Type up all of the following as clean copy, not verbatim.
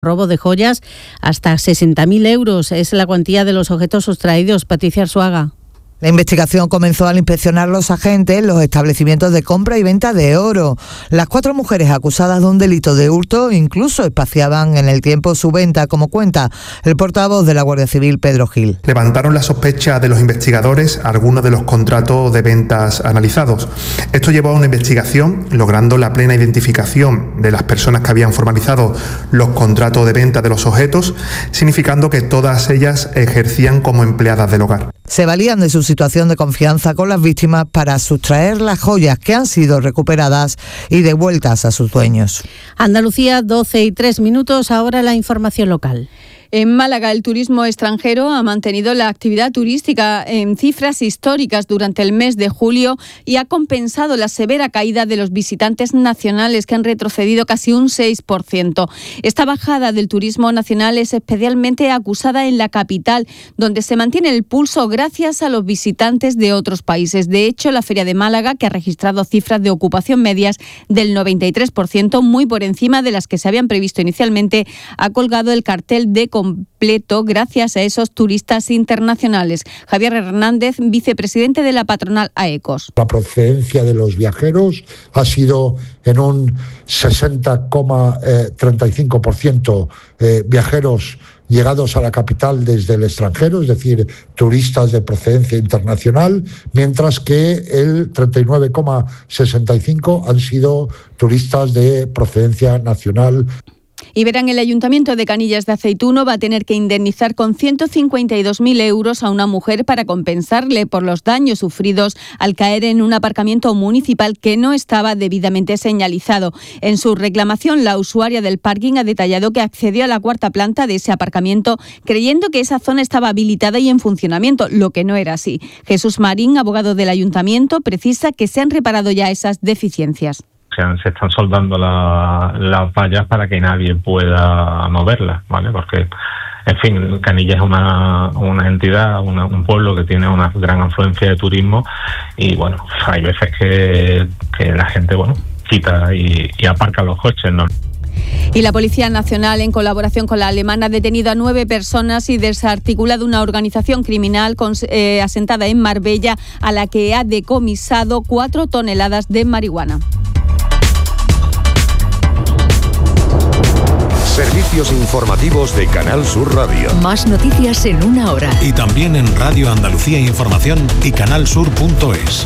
robo de joyas, hasta 60.000 euros es la cuantía de los objetos sustraídos. Patricia Arzuaga. La investigación comenzó al inspeccionar los agentes los establecimientos de compra y venta de oro. Las 4 mujeres acusadas de un delito de hurto incluso espaciaban en el tiempo su venta, como cuenta el portavoz de la Guardia Civil, Pedro Gil. Levantaron la sospecha de los investigadores algunos de los contratos de ventas analizados. Esto llevó a una investigación, logrando la plena identificación de las personas que habían formalizado los contratos de venta de los objetos, significando que todas ellas ejercían como empleadas del hogar. Se valían de su situación de confianza con las víctimas para sustraer las joyas que han sido recuperadas y devueltas a sus dueños. Andalucía, 12:03, ahora la información local. En Málaga, el turismo extranjero ha mantenido la actividad turística en cifras históricas durante el mes de julio y ha compensado la severa caída de los visitantes nacionales, que han retrocedido casi un 6%. Esta bajada del turismo nacional es especialmente acusada en la capital, donde se mantiene el pulso gracias a los visitantes de otros países. De hecho, la Feria de Málaga, que ha registrado cifras de ocupación medias del 93%, muy por encima de las que se habían previsto inicialmente, ha colgado el cartel de completo gracias a esos turistas internacionales. Javier Hernández, vicepresidente de la patronal AECOS. La procedencia de los viajeros ha sido en un 60,35% viajeros llegados a la capital desde el extranjero, es decir, turistas de procedencia internacional, mientras que el 39,65% han sido turistas de procedencia nacional. Y verán, el Ayuntamiento de Canillas de Aceituno va a tener que indemnizar con 152.000 euros a una mujer para compensarle por los daños sufridos al caer en un aparcamiento municipal que no estaba debidamente señalizado. En su reclamación, la usuaria del parking ha detallado que accedió a la 4ª planta de ese aparcamiento creyendo que esa zona estaba habilitada y en funcionamiento, lo que no era así. Jesús Marín, abogado del Ayuntamiento, precisa que se han reparado ya esas deficiencias. Se están soldando las vallas para que nadie pueda moverlas, ¿vale? Porque, en fin, Canillas es una entidad, un pueblo que tiene una gran afluencia de turismo y, bueno, hay veces que la gente, quita y aparca los coches, ¿no? Y la Policía Nacional, en colaboración con la alemana, ha detenido a 9 personas y desarticulado una organización criminal asentada en Marbella, a la que ha decomisado 4 toneladas de marihuana. Servicios informativos de Canal Sur Radio. Más noticias en una hora. Y también en Radio Andalucía Información y canalsur.es.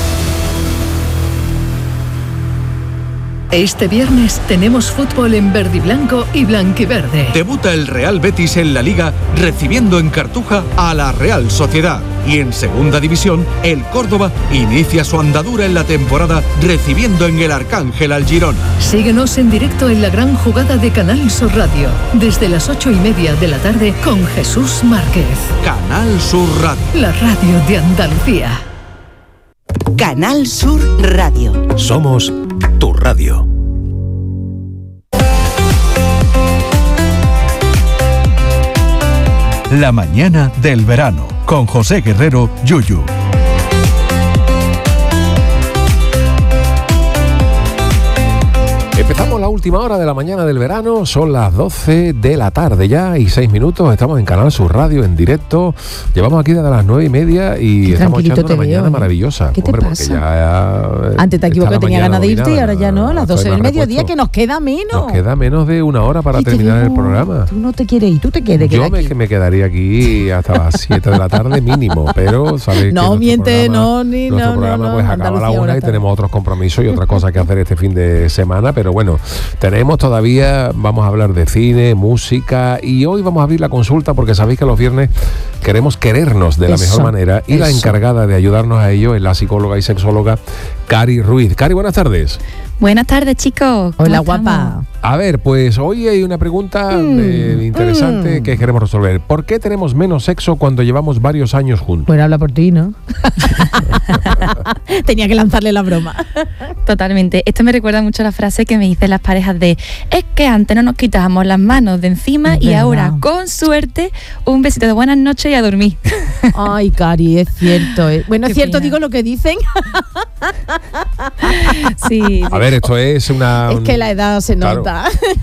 Este viernes tenemos fútbol en verde y blanco y blanquiverde. Debuta el Real Betis en la Liga, recibiendo en Cartuja a la Real Sociedad. Y en Segunda División, el Córdoba inicia su andadura en la temporada, recibiendo en el Arcángel al Girona. Síguenos en directo en la gran jugada de Canal Sur Radio, desde las 8:30 de la tarde con Jesús Márquez. Canal Sur Radio. La radio de Andalucía. Canal Sur Radio. Somos tu radio. La mañana del verano, con José Guerrero, Yuyu. Empezamos la última hora de la mañana del verano, son las 12 de la tarde ya y 6 minutos, estamos en Canal Sur Radio en directo, llevamos aquí desde las 9:30 y estamos echando una mañana maravillosa. ¿Qué te pasa? Antes te equivocé, tenía ganas de irte y ahora ya no, a las 12 del mediodía, que nos queda menos. Nos queda menos de una hora para terminar el programa. Tú no te quieres ir, tú te quieres quedar aquí. Yo me quedaría aquí hasta las 7 de la tarde mínimo, pero sabéis no, que miente, nuestro programa pues acaba a la 1 y tenemos otros compromisos y otras cosas que hacer este fin de semana, pero bueno, tenemos todavía, vamos a hablar de cine, música y hoy vamos a abrir la consulta porque sabéis que los viernes queremos querernos de la mejor manera y la encargada de ayudarnos a ello es la psicóloga y sexóloga Cari Ruiz. Cari, buenas tardes. Buenas tardes, chicos. Hola, guapa. A ver, pues hoy hay una pregunta interesante que queremos resolver. ¿Por qué tenemos menos sexo cuando llevamos varios años juntos? Pues habla por ti, ¿no? Tenía que lanzarle la broma. Totalmente. Esto me recuerda mucho a la frase que me dicen las parejas de es que antes no nos quitábamos las manos de encima y ahora, con suerte, un besito de buenas noches y a dormir. Ay, Cari, es cierto. Bueno, es cierto, digo lo que dicen. Sí. A ver, esto es una... Es que la edad se nota.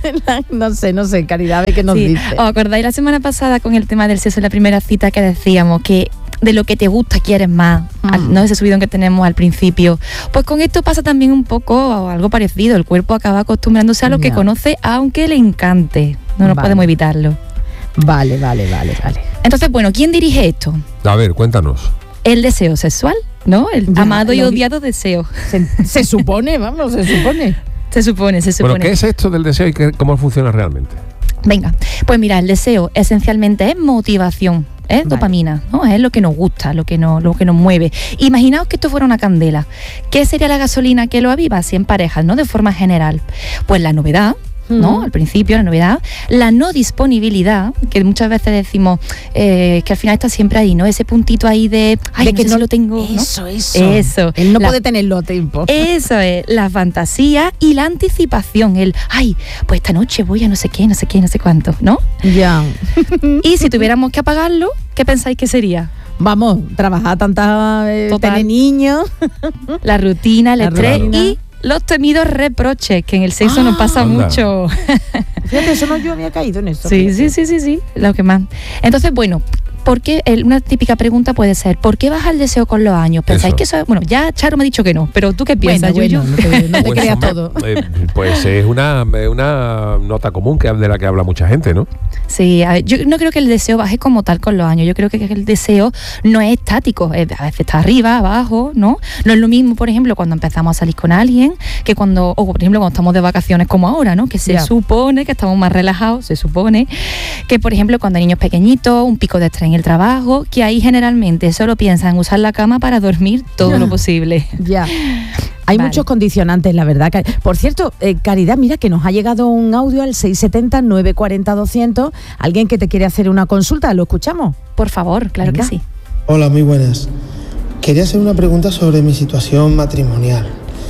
No sé, Caridad, a ver qué nos dice. ¿Os acordáis la semana pasada con el tema del sexo en la primera cita que decíamos que de lo que te gusta quieres más, no ese subidón que tenemos al principio? Pues con esto pasa también un poco algo parecido. El cuerpo acaba acostumbrándose a lo que conoce, aunque le encante. No podemos evitarlo. Vale. Entonces, bueno, ¿quién dirige esto? A ver, cuéntanos. El deseo sexual, ¿no? El amado y odiado deseo. Se supone, vamos, se supone. Se supone. Bueno, ¿qué es esto del deseo y cómo funciona realmente? Venga, pues mira, el deseo esencialmente es motivación. Es dopamina, ¿no? Es lo que nos gusta, lo que nos mueve. Imaginaos que esto fuera una candela. ¿Qué sería la gasolina que lo aviva? Si en parejas, ¿no? De forma general. Pues la novedad, ¿no? Al principio la novedad, la no disponibilidad, que muchas veces decimos que al final está siempre ahí, ¿no? Ese puntito ahí de que no lo tengo. Eso. Él no puede tenerlo a tiempo. Eso es, la fantasía y la anticipación, pues esta noche voy a no sé qué, no sé cuánto, ¿no? Ya. Y si tuviéramos que apagarlo, ¿qué pensáis que sería? Vamos, trabajar tener niños. La rutina, el estrés y los temidos reproches, que en el sexo nos pasa mucho. Fíjate, eso no, yo había caído en eso. Sí, lo que más. Entonces, bueno, ¿por qué? Una típica pregunta puede ser, ¿por qué baja el deseo con los años? ¿Pensáis que eso? Bueno, ya Charo me ha dicho que no, pero ¿tú qué piensas, Yuyu? No te creas todo. Pues es una nota común de la que habla mucha gente, ¿no? Sí, a ver, yo no creo que el deseo baje como tal con los años. Yo creo que el deseo no es estático, a veces está arriba, abajo, ¿no? No es lo mismo, por ejemplo, cuando empezamos a salir con alguien, que cuando estamos de vacaciones como ahora, ¿no? Que se supone que estamos más relajados, se supone que, por ejemplo, cuando hay niños pequeñitos, un pico de estrés en el trabajo, que ahí generalmente solo piensan en usar la cama para dormir todo lo posible. Ya. Hay muchos condicionantes, la verdad. Por cierto, Caridad, mira que nos ha llegado un audio al 670-940-200. Alguien que te quiere hacer una consulta, ¿lo escuchamos? Por favor, claro que sí. Hola, muy buenas. Quería hacer una pregunta sobre mi situación matrimonial.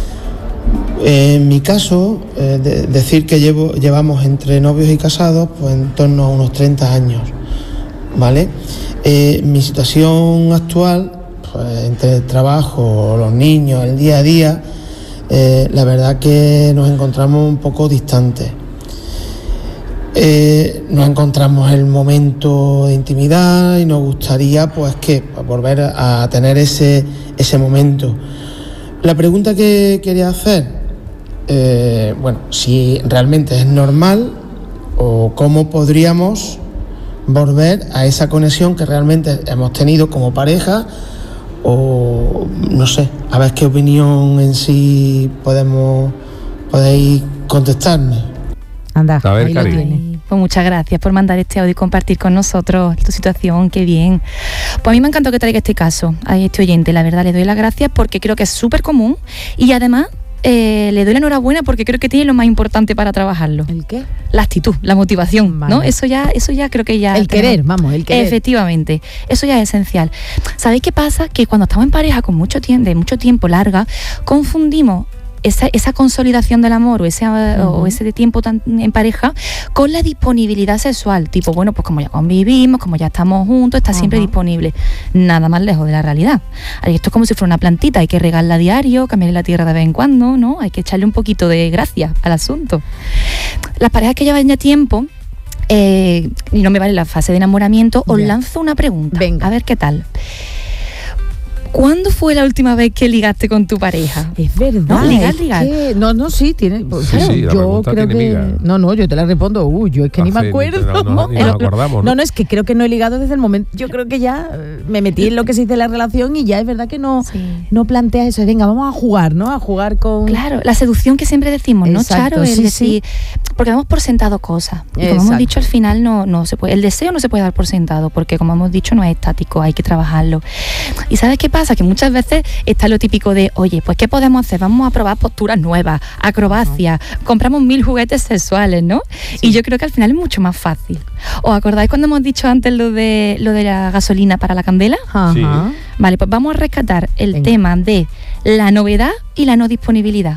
En mi caso, decir que llevamos entre novios y casados pues en torno a unos 30 años, ¿vale? Mi situación actual, pues, entre el trabajo, los niños, el día a día, la verdad que nos encontramos un poco distantes. No encontramos el momento de intimidad y nos gustaría pues volver a tener ese momento. La pregunta que quería hacer, si realmente es normal o cómo podríamos volver a esa conexión que realmente hemos tenido como pareja, o no sé, a ver qué opinión en sí podéis contestarme. Anda, a ver, ahí Cari. lo tiene. Pues muchas gracias por mandar este audio y compartir con nosotros tu situación, qué bien. Pues a mí me encantó que traiga este caso a este oyente, la verdad, le doy las gracias porque creo que es súper común y además le doy la enhorabuena porque creo que tiene lo más importante para trabajarlo. ¿El qué? La actitud, la motivación, vale. ¿no? Eso ya creo que ya... El querer. Efectivamente, eso ya es esencial. ¿Sabéis qué pasa? Que cuando estamos en pareja con mucho tiempo larga, confundimos esa consolidación del amor o ese de tiempo en pareja con la disponibilidad sexual, tipo, bueno, pues como ya convivimos, como ya estamos juntos, está siempre disponible. Nada más lejos de la realidad. Esto es como si fuera una plantita, hay que regarla a diario, cambiarle la tierra de vez en cuando, ¿no? Hay que echarle un poquito de gracia al asunto. Las parejas que llevan ya tiempo, y no me vale la fase de enamoramiento, os lanzo una pregunta. Venga. A ver qué tal. ¿Cuándo fue la última vez que ligaste con tu pareja? Es verdad. ¿No? Ligar. Sí, tiene. Pues, sí, claro, sí, la yo pregunta creo tiene que. miga. No, yo te la respondo. Yo es que ni me acuerdo. No nos acordamos, ¿no? No, es que creo que no he ligado desde el momento. Yo creo que ya me metí en lo que se dice la relación y ya es verdad que no planteas eso. Venga, vamos a jugar, ¿no? A jugar con. Claro, la seducción que siempre decimos, ¿no, Exacto, Charo? Es sí, decir, porque damos por sentado cosas. Y como hemos dicho, al final no se puede. El deseo no se puede dar por sentado, porque como hemos dicho, no es estático, hay que trabajarlo. ¿Y sabes qué pasa? Que muchas veces está lo típico de, oye, pues ¿qué podemos hacer? Vamos a probar posturas nuevas, acrobacia, compramos 1000 juguetes sexuales, ¿no? Sí. Y yo creo que al final es mucho más fácil. ¿Os acordáis cuando hemos dicho antes lo de la gasolina para la candela? Sí. Vale, pues vamos a rescatar el tema de la novedad y la no disponibilidad.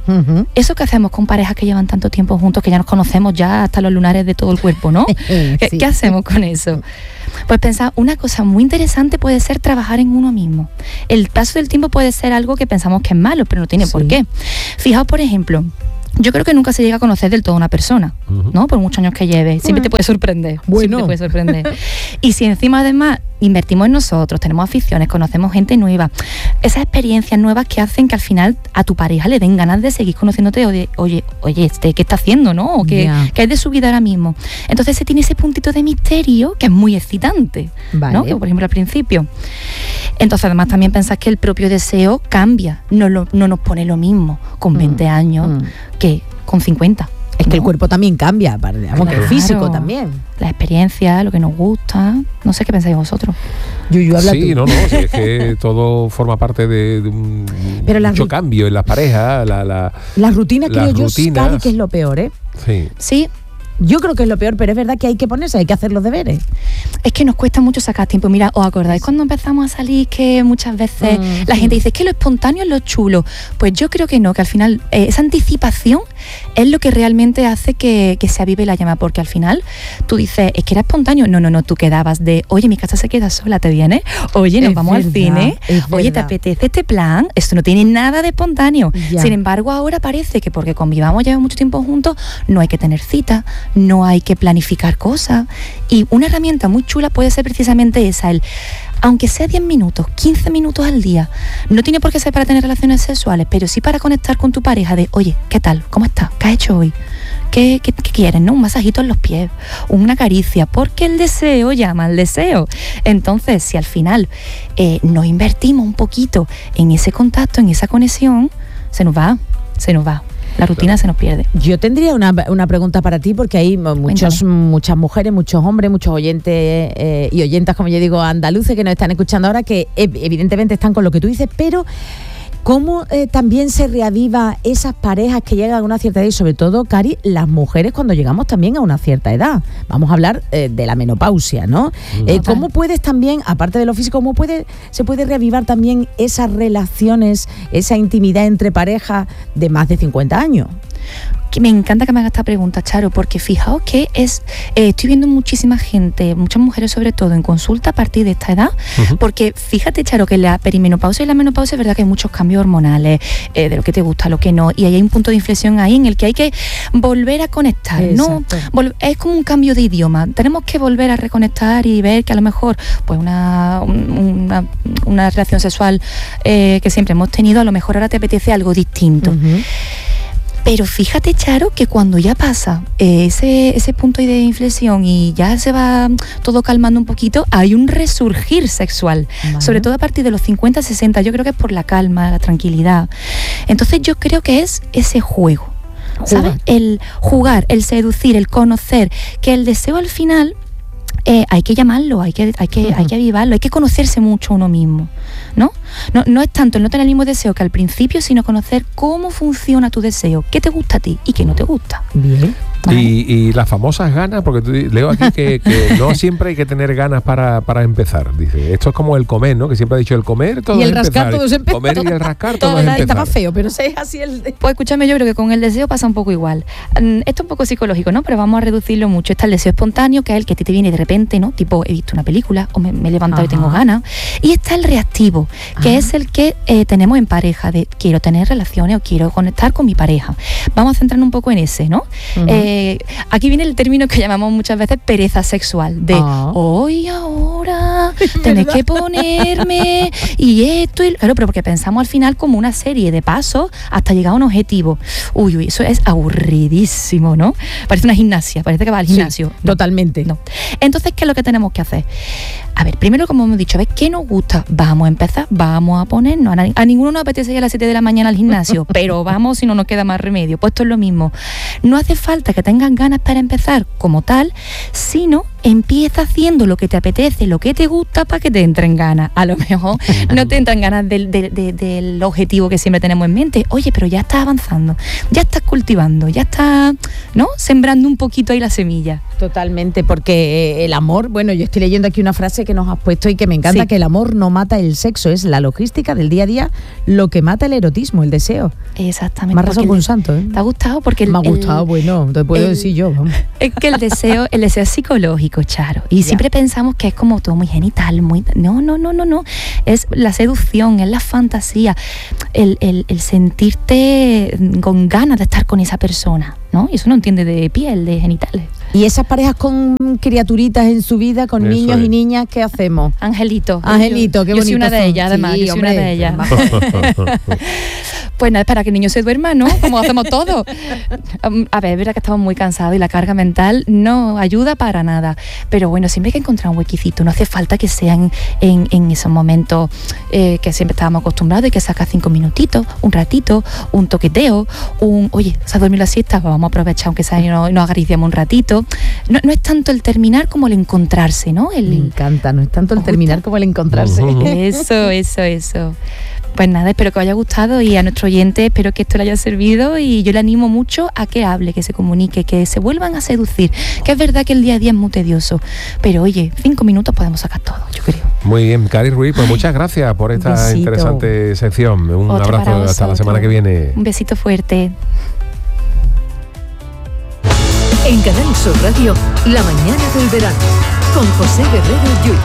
Eso que hacemos con parejas que llevan tanto tiempo juntos, que ya nos conocemos ya hasta los lunares de todo el cuerpo, ¿no? ¿Qué hacemos con eso? Pues pensar, una cosa muy interesante puede ser trabajar en uno mismo. El paso del tiempo puede ser algo que pensamos que es malo, pero no tiene por qué. Fijaos, por ejemplo, yo creo que nunca se llega a conocer del todo una persona, ¿no? Por muchos años que lleve. Siempre te puede sorprender. Siempre te puede sorprender. Y si encima además invertimos en nosotros, tenemos aficiones, conocemos gente nueva, esas experiencias nuevas que hacen que al final a tu pareja le den ganas de seguir conociéndote o de, oye, ¿qué está haciendo, no? O ¿qué es de su vida ahora mismo? Entonces se tiene ese puntito de misterio que es muy excitante, ¿no? Que, por ejemplo, al principio. Entonces además también pensás que el propio deseo cambia, no nos pone lo mismo con 20 años que con 50. Es que el cuerpo también cambia, digamos, que el físico también. La experiencia, lo que nos gusta. No sé qué pensáis vosotros. Yuyu, habla tú. Sí, sí, es que todo forma parte de un mucho cambio en las parejas. Las rutinas, creo yo, Cari, que es lo peor, ¿eh? Sí. Yo creo que es lo peor, pero es verdad que hay que ponerse, hay que hacer los deberes. Es que nos cuesta mucho sacar tiempo. Mira, ¿os acordáis cuando empezamos a salir que muchas veces la gente dice que lo espontáneo es lo chulo? Pues yo creo que no, que al final esa anticipación es lo que realmente hace que se avive la llama, porque al final tú dices, es que era espontáneo. No, tú quedabas de, oye, mi casa se queda sola, ¿te vienes? Oye, nos vamos al cine. Oye, ¿te apetece este plan? Esto no tiene nada de espontáneo. Sin embargo, ahora parece que porque convivamos ya mucho tiempo juntos, no hay que tener cita, no hay que planificar cosas. Y una herramienta muy chula puede ser precisamente esa, aunque sea 10 minutos, 15 minutos al día, no tiene por qué ser para tener relaciones sexuales, pero sí para conectar con tu pareja de, oye, ¿qué tal? ¿Cómo estás? ¿Qué has hecho hoy? ¿Qué quieres? ¿No? Un masajito en los pies, una caricia, porque el deseo llama al deseo. Entonces, si al final nos invertimos un poquito en ese contacto, en esa conexión, se nos va. La rutina se nos pierde. Yo tendría una pregunta para ti, porque hay muchas mujeres, muchos hombres, muchos oyentes y oyentas, como yo digo, andaluces que nos están escuchando ahora, que evidentemente están con lo que tú dices, pero ¿cómo también se reaviva esas parejas que llegan a una cierta edad? Y sobre todo, Cari, las mujeres cuando llegamos también a una cierta edad. Vamos a hablar de la menopausia, ¿no? ¿Cómo puedes también, aparte de lo físico, se puede reavivar también esas relaciones, esa intimidad entre parejas de más de 50 años? Que me encanta que me haga esta pregunta, Charo, porque fijaos que estoy viendo muchísima gente, muchas mujeres sobre todo, en consulta a partir de esta edad, porque fíjate, Charo, que la perimenopausia y la menopausia es verdad que hay muchos cambios hormonales, de lo que te gusta, lo que no, y hay un punto de inflexión ahí en el que hay que volver a conectar, ¿no? Es como un cambio de idioma, tenemos que volver a reconectar y ver que a lo mejor pues una relación sexual que siempre hemos tenido, a lo mejor ahora te apetece algo distinto. Pero fíjate, Charo, que cuando ya pasa ese punto de inflexión y ya se va todo calmando un poquito, hay un resurgir sexual, sobre todo a partir de los 50, 60, yo creo que es por la calma, la tranquilidad. Entonces yo creo que es ese juego, ¿sabes? El jugar, el seducir, el conocer, que el deseo al final hay que llamarlo, hay que avivarlo, hay que conocerse mucho uno mismo, ¿no? No es tanto el no tener el mismo deseo que al principio, sino conocer cómo funciona tu deseo, qué te gusta a ti y qué no te gusta. Bien. Y las famosas ganas, porque leo aquí que no siempre hay que tener ganas para empezar. Dice, esto es como el comer, ¿no? Que siempre ha dicho el comer todo y el rascar todo es empezar. Comer y el rascar todo es empezar. Está más feo, pero es así el... Pues escúchame, yo creo que con el deseo pasa un poco igual. Esto es un poco psicológico, ¿no? Pero vamos a reducirlo mucho. Está el deseo espontáneo, que es el que te viene de repente, ¿no? Tipo, he visto una película o me he levantado y tengo ganas. Y está el reactivo, que es el que tenemos en pareja, de quiero tener relaciones o quiero conectar con mi pareja. Vamos a centrarnos un poco en ese, ¿no? Aquí viene el término que llamamos muchas veces pereza sexual, de hoy ahora tenés que ponerme y esto, y claro, pero porque pensamos al final como una serie de pasos hasta llegar a un objetivo. Uy, eso es aburridísimo, ¿no? Parece una gimnasia, parece que va al gimnasio. No, totalmente. No. Entonces, ¿qué es lo que tenemos que hacer? A ver, primero, como hemos dicho, a ver qué nos gusta. Vamos a empezar, vamos a ponernos. A ninguno nos apetece ir a las 7 de la mañana al gimnasio, pero vamos si no nos queda más remedio. Pues esto es lo mismo. No hace falta que tengan ganas para empezar como tal, sino empieza haciendo lo que te apetece, lo que te gusta, para que te entren ganas. A lo mejor no te entran ganas del objetivo que siempre tenemos en mente. Oye, pero ya estás avanzando, ya estás cultivando, ya estás, ¿no?, sembrando un poquito ahí la semilla. Totalmente, porque el amor, bueno, yo estoy leyendo aquí una frase que nos has puesto y que me encanta, que el amor no mata el sexo, es la logística del día a día lo que mata el erotismo, el deseo. Exactamente. Más razón que un santo, ¿eh? ¿Te ha gustado? Porque me ha gustado, bueno, te puedo decir yo. Vamos. Es que el deseo es psicológico, Charo, y siempre pensamos que es como todo muy genital, muy... No, es la seducción, es la fantasía, el sentirte con ganas de estar con esa persona, ¿no? Y eso no entiende de piel, de genitales. Y esas parejas con criaturitas en su vida, con eso niños y niñas, ¿qué hacemos? Angelito, qué bonito. Yo soy una de ellas, además, sí, yo soy una de ellas. Pues nada, es para que el niño se duerma, ¿no? Como hacemos todos. A ver, es verdad que estamos muy cansados y la carga mental no ayuda para nada. Pero bueno, siempre hay que encontrar un huequicito. No hace falta que sean en esos momentos que siempre estábamos acostumbrados y que sacas 5 minutitos, un ratito, un toqueteo, oye, se ha dormido la siesta, pues vamos a aprovechar aunque sea y nos acariciamos un ratito. No es tanto el terminar como el encontrarse, ¿no? Me encanta, no es tanto el terminar como el encontrarse. Eso. Pues nada, espero que os haya gustado y a nuestro oyente espero que esto le haya servido, y yo le animo mucho a que hable, que se comunique, que se vuelvan a seducir, que es verdad que el día a día es muy tedioso, pero oye, 5 minutos podemos sacar todo, yo creo. Muy bien, Cari Ruiz, pues muchas gracias por esta interesante sección. Un abrazo, hasta la semana que viene. Un besito fuerte. En Canal Sur Radio, La mañana del verano, con José Guerrero Yuyu.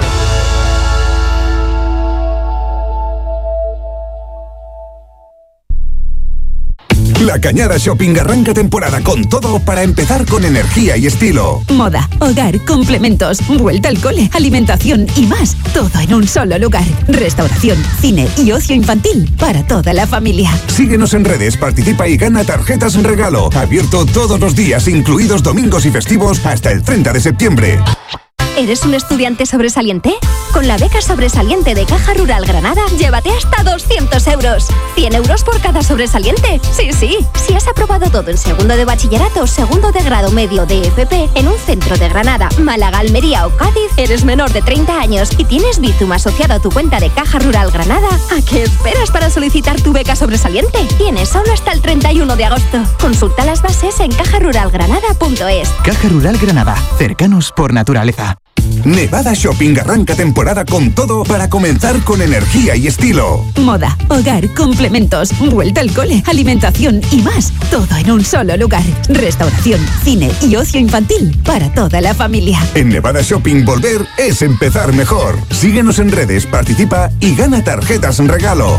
La Cañada Shopping arranca temporada con todo para empezar con energía y estilo. Moda, hogar, complementos, vuelta al cole, alimentación y más. Todo en un solo lugar. Restauración, cine y ocio infantil para toda la familia. Síguenos en redes, participa y gana tarjetas en regalo. Abierto todos los días, incluidos domingos y festivos, hasta el 30 de septiembre. ¿Eres un estudiante sobresaliente? Con la beca sobresaliente de Caja Rural Granada, llévate hasta 200 euros. 100 euros por cada sobresaliente. Sí. Si has aprobado todo en segundo de bachillerato, segundo de grado medio de FP, en un centro de Granada, Málaga, Almería o Cádiz, eres menor de 30 años y tienes Bizum asociado a tu cuenta de Caja Rural Granada, ¿a qué esperas para solicitar tu beca sobresaliente? Tienes solo hasta el 31 de agosto. Consulta las bases en cajaruralgranada.es. Caja Rural Granada, cercanos por naturaleza. Nevada Shopping arranca temporada con todo para comenzar con energía y estilo. Moda, hogar, complementos, vuelta al cole, alimentación y más. Todo en un solo lugar. Restauración, cine y ocio infantil para toda la familia. En Nevada Shopping volver es empezar mejor. Síguenos en redes, participa y gana tarjetas en regalo.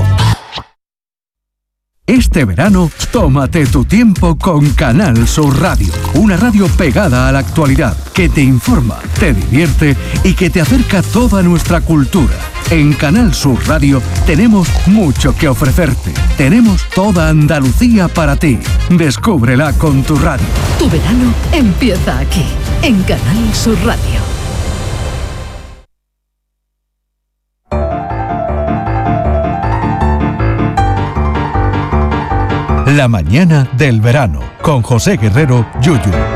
Este verano, tómate tu tiempo con Canal Sur Radio, una radio pegada a la actualidad, que te informa, te divierte y que te acerca toda nuestra cultura. En Canal Sur Radio tenemos mucho que ofrecerte. Tenemos toda Andalucía para ti. Descúbrela con tu radio. Tu verano empieza aquí, en Canal Sur Radio. La mañana del verano, con José Guerrero Yuyu.